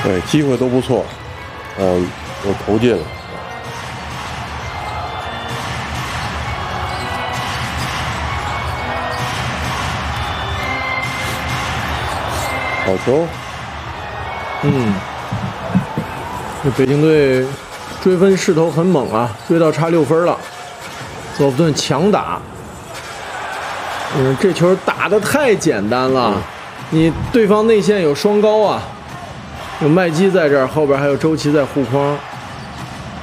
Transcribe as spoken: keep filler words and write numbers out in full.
对，机会都不错，嗯，都投进了。好球！ 嗯，这北京队追分势头很猛啊，追到差六分了。佐夫顿强打，嗯，这球打得太简单了。你对方内线有双高啊，有麦基在这儿，后边还有周琦在护框。